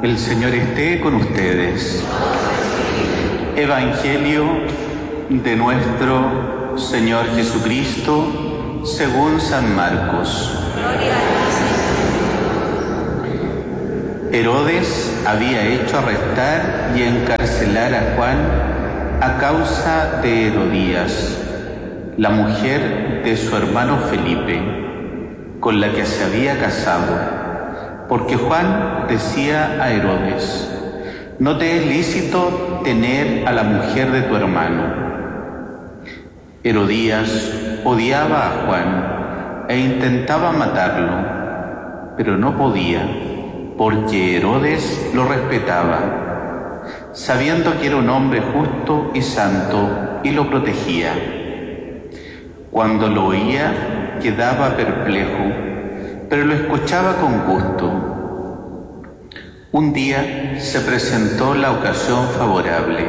El Señor esté con ustedes. Evangelio de nuestro Señor Jesucristo según San Marcos. Gloria a ti, Señor. Herodes había hecho arrestar y encarcelar a Juan a causa de Herodías, la mujer de su hermano Felipe, con la que se había casado. Porque Juan decía a Herodes: no te es lícito tener a la mujer de tu hermano. Herodías odiaba a Juan e intentaba matarlo, pero no podía, porque Herodes lo respetaba, sabiendo que era un hombre justo y santo, y lo protegía. Cuando lo oía, quedaba perplejo, pero lo escuchaba con gusto. Un día se presentó la ocasión favorable.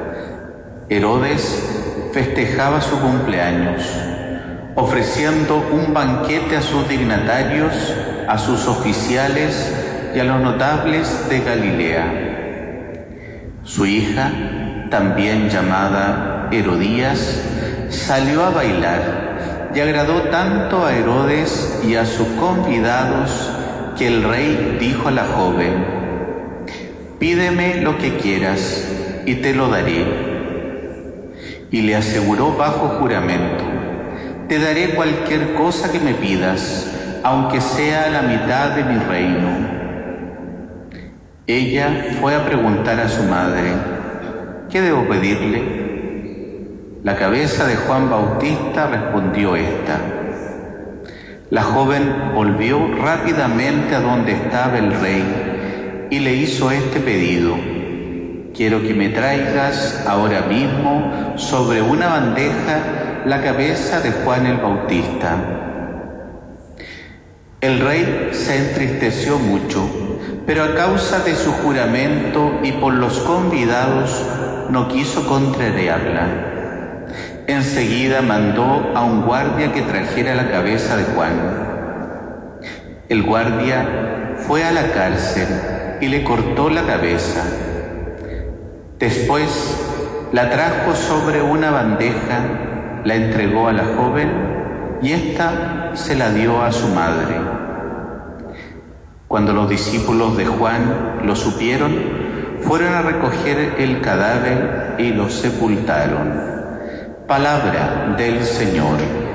Herodes festejaba su cumpleaños, ofreciendo un banquete a sus dignatarios, a sus oficiales y a los notables de Galilea. Su hija, también llamada Herodías, salió a bailar y agradó tanto a Herodes y a sus convidados que el rey dijo a la joven: pídeme lo que quieras y te lo daré. Y le aseguró bajo juramento: te daré cualquier cosa que me pidas, aunque sea la mitad de mi reino. Ella fue a preguntar a su madre: ¿qué debo pedirle? La cabeza de Juan Bautista, respondió ésta. La joven volvió rápidamente a donde estaba el rey y le hizo este pedido: quiero que me traigas ahora mismo sobre una bandeja la cabeza de Juan el Bautista. El rey se entristeció mucho, pero a causa de su juramento y por los convidados no quiso contrariarla. Enseguida mandó a un guardia que trajera la cabeza de Juan. El guardia fue a la cárcel y le cortó la cabeza. Después la trajo sobre una bandeja, la entregó a la joven y ésta se la dio a su madre. Cuando los discípulos de Juan lo supieron, fueron a recoger el cadáver y lo sepultaron. Palabra del Señor.